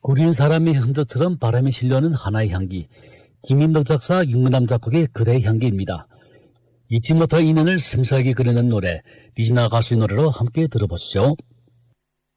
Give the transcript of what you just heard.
구린 사람의 흔적처럼 바람에 실려오는 하나의 향기. 김인덕 작사, 윤근남 작곡의 그대의 향기입니다. 잊지 못할 인연을 섬세하게 그리는 노래, 리지나 가수의 노래로 함께 들어보시죠.